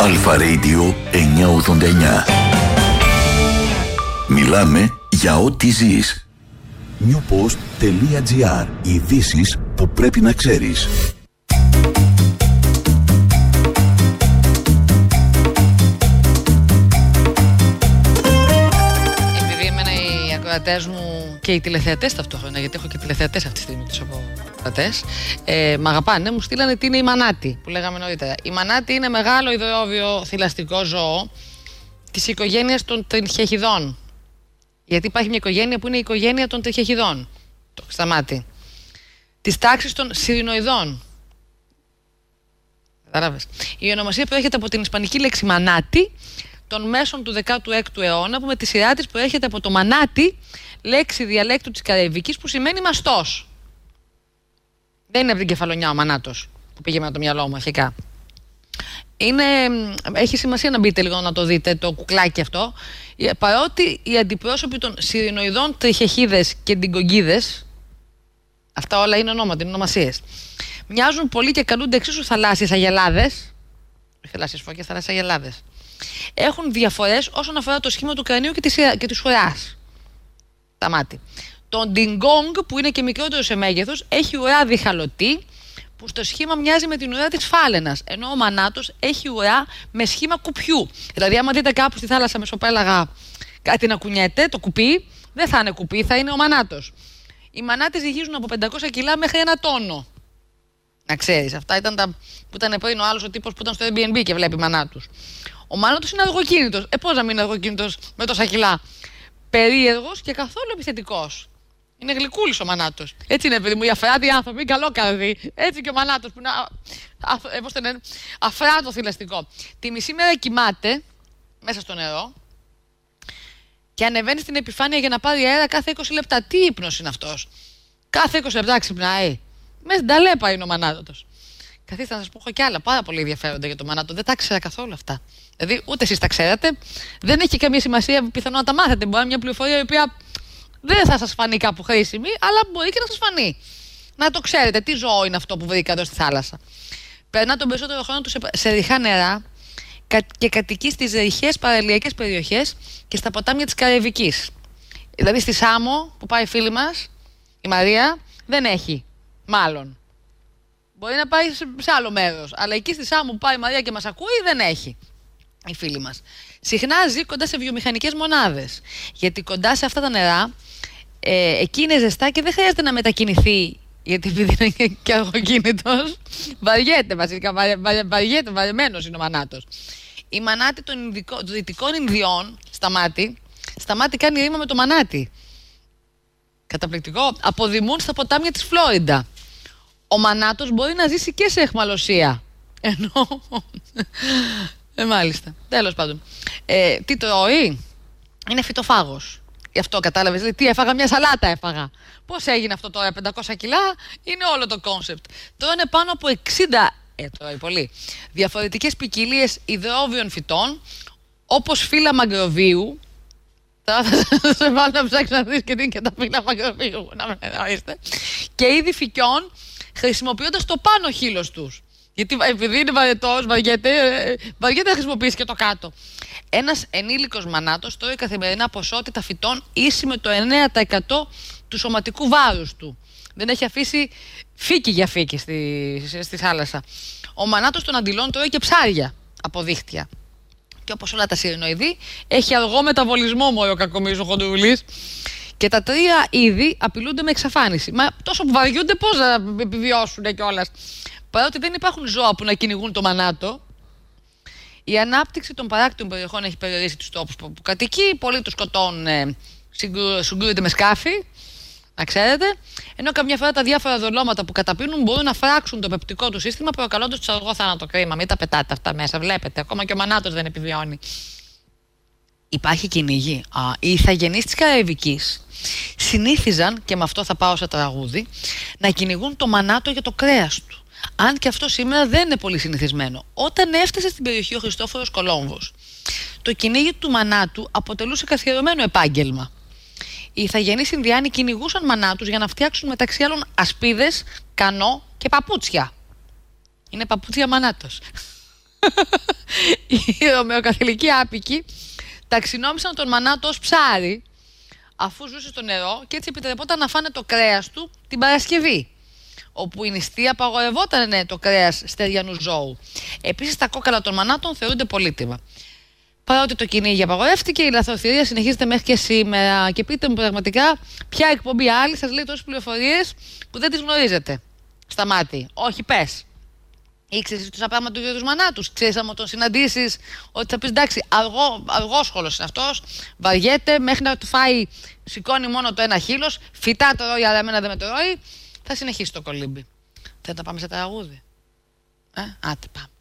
Αλφα Radio 989. Μιλάμε για ό,τι ζεις. newpost.gr. Ειδήσεις που πρέπει να ξέρεις. Επειδή εμένα οι ακροατές μου και οι τηλεθεατές ταυτόχρονα, γιατί έχω και τηλεθεατές αυτή τη στιγμή τους από ακροατές, μ' αγαπάνε, μου στείλανε τι είναι η μανάτη που λέγαμε νωρίτερα. Η μανάτη είναι μεγάλο υδρόβιο θηλαστικό ζώο της οικογένειας των τριχιαχιδών. Γιατί υπάρχει μια οικογένεια που είναι η οικογένεια των τριχιαχιδών. Το σταμάτη. Της τάξης των σιρινοειδών. Κατάλαβες. Η ονομασία προέρχεται από την ισπανική λέξη μανάτη των μέσων του 16ου αιώνα, που με τη σειρά της προέρχεται από το μανάτι, λέξη διαλέκτου της Καραϊβικής που σημαίνει μαστός. Δεν είναι από την κεφαλονιά ο μανάτος που πήγε με το μυαλό μου αρχικά. Έχει σημασία να μπείτε λίγο να το δείτε το κουκλάκι αυτό, παρότι οι αντιπρόσωποι των σιρινοειδών τριχιαχίδες και ντιγκογκίδες, αυτά όλα είναι ονόματα, είναι ονομασίες, μοιάζουν πολύ και καλούνται εξίσου θαλάσσιες αγελάδες, θαλάσσιες φώκες, θαλάσσιες αγελάδες. Έχουν διαφορές όσον αφορά το σχήμα του κρανίου και της ουράς. Τα μάτι. Το ντιγκόγκ, που είναι και μικρότερο σε μέγεθος, έχει ουρά διχαλωτή, που στο σχήμα μοιάζει με την ουρά της φάλαινας, ενώ ο μανάτος έχει ουρά με σχήμα κουπιού. Δηλαδή, άμα δείτε κάπου στη θάλασσα μεσοπέλαγα κάτι να κουνιέται, το κουπί δεν θα είναι κουπί, θα είναι ο μανάτος. Οι μανάτες ζυγίζουν από 500 κιλά μέχρι 1 τόνο. Να ξέρεις, αυτά ήταν τα που ήταν πριν ο άλλος ο τύπος που ήταν στο Airbnb και βλέπει μανάτους. Ο μανάτος είναι αργοκίνητος. Πώς να μην είναι αργοκίνητος με τόσα κιλά? Περίεργος και καθόλου επιθετικός. Είναι γλυκούλης ο μανάτος. Έτσι είναι, παιδί μου, οι αφράτοι άνθρωποι, καλό καρδί. Έτσι και ο μανάτος που είναι αφράτο θηλαστικό. Τη μισή μέρα κοιμάται μέσα στο νερό και ανεβαίνει στην επιφάνεια για να πάρει αέρα κάθε 20 λεπτά. Τι ύπνος είναι αυτός? Κάθε 20 λεπτά ξυπνάει. Μέσα στην ταλέπα είναι ο μανάτος. Καθίστε να σας πω, έχω κι άλλα πάρα πολύ ενδιαφέροντα για το μανάτο. Δεν τα ξέρα καθόλου αυτά. Δηλαδή, ούτε εσείς τα ξέρατε. Δεν έχει καμία σημασία, πιθανόν να τα μάθετε. Μπορεί να είναι μια πληροφορία η οποία δεν θα σας φανεί κάπου χρήσιμη, αλλά μπορεί και να σας φανεί. Να το ξέρετε, τι ζώο είναι αυτό που βρήκα εδώ στη θάλασσα. Περνά τον περισσότερο χρόνο του σε ρηχά νερά και κατοικεί στις ρηχές παραλιακές περιοχές και στα ποτάμια της Καραϊβικής. Δηλαδή στη Σάμο που πάει η φίλη μας, η Μαρία, δεν έχει. Μάλλον. Μπορεί να πάει σε άλλο μέρος, αλλά εκεί στη Σάμο που πάει η Μαρία και μας ακούει, δεν έχει η φίλη μας. Συχνά ζει κοντά σε βιομηχανικές μονάδες. Γιατί κοντά σε αυτά τα νερά, εκεί είναι ζεστά και δεν χρειάζεται να μετακινηθεί. Γιατί επειδή είναι και αργοκίνητος, βαριέται βασικά. Βαριέται, βαρεμένος είναι ο μανάτος. Η μανάτη των Δυτικών Ινδιών, σταμάτη κάνει ρήμα με το μανάτι. Καταπληκτικό. Αποδημούν στα ποτάμια της Φλόριντα. Ο μανάτος μπορεί να ζήσει και σε αιχμαλωσία. Ενώ. Μάλιστα. Τέλος πάντων. Τι τρώει? Είναι φυτοφάγος. Γι' αυτό κατάλαβες. Δηλαδή, τι έφαγα? Μια σαλάτα έφαγα. Πώς έγινε αυτό τώρα? 500 κιλά είναι όλο το κόνσεπτ. Τρώνε πάνω από 60 τρώει πολύ διαφορετικές ποικιλίες υδρόβιων φυτών, όπως φύλλα μαγκροβίου. Τώρα θα σε βάλω να ψάξεις να δεις και τι είναι και τα φύλλα μαγκροβίου. Να με εννοείστε. Και είδη φυκιών, χρησιμοποιώντας το πάνω χείλος τους. Γιατί επειδή είναι βαρετός, βαριέται να χρησιμοποιήσει και το κάτω. Ένας ενήλικος μανάτος τρώει καθημερινά ποσότητα φυτών ίση με το 9% του σωματικού βάρους του. Δεν έχει αφήσει φύκη για φύκη στη θάλασσα. Ο μανάτος των αντιλών τρώει και ψάρια από δίχτυα. Και όπως όλα τα σιρινοειδή, έχει αργό μεταβολισμό ο κακομοίρης ο χοντρουλής. Και τα τρία είδη απειλούνται με εξαφάνιση. Μα τόσο που βαριούνται, πώς να επιβιώσουν κιόλας? Παρότι δεν υπάρχουν ζώα που να κυνηγούν το μανάτο, η ανάπτυξη των παράκτιων περιοχών έχει περιορίσει τους τόπους που κατοικεί. Πολλοί τους σκοτώνουν, συγκρούεται με σκάφη, να ξέρετε. Ενώ καμιά φορά τα διάφορα δολώματα που καταπίνουν μπορούν να φράξουν το πεπτικό του σύστημα, προκαλώντας τους αργό θάνατο. Κρίμα, μην τα πετάτε αυτά μέσα. Βλέπετε, ακόμα και ο μανάτος δεν επιβιώνει. Υπάρχει κυνήγι. Οι ηθαγενείς της Καραϊβικής συνήθιζαν, και με αυτό θα πάω σε τραγούδι, να κυνηγούν το μανάτο για το κρέας του. Αν και αυτό σήμερα δεν είναι πολύ συνηθισμένο. Όταν έφτασε στην περιοχή ο Χριστόφορος Κολόμβος, το κυνήγι του μανάτου αποτελούσε καθιερωμένο επάγγελμα. Οι ηθαγενείς Ινδιάνοι κυνηγούσαν μανάτους για να φτιάξουν μεταξύ άλλων ασπίδες, κανό και παπούτσια. Είναι παπούτσια μανάτος. Οι ρωμαιοκαθολικοί άπικοι ταξινόμησαν τον Μανάτο ως ψάρι, αφού ζούσε στο νερό και έτσι επιτρεπόταν να φάνε το κρέας του την Παρασκευή, όπου η νηστεία απαγορευόταν το κρέας στεριανού ζώου. Επίσης, τα κόκαλα των μανάτων θεωρούνται πολύτιμα. Παρότι το κυνήγι απαγορεύτηκε, η λαθροθυρία συνεχίζεται μέχρι και σήμερα. Και πείτε μου πραγματικά, ποια εκπομπή άλλη σας λέει τόσες πληροφορίες που δεν τις γνωρίζετε? Σταμάτη. Όχι, πες. Ήξερες τόσα πράγματα του ίδιου Μανάτους? Ξέρεις, άμα τον συναντήσεις, ότι θα πεις εντάξει, αργόσχολος είναι αυτός, βαριέται, μέχρι να του φάει, σηκώνει μόνο το ένα χείλος, φυτά το ρόι, αλλά εμένα δεν με το ρόι, θα συνεχίσει το κολύμπι. Θέλετε να πάμε σε τραγούδι? Άτε, πάμε.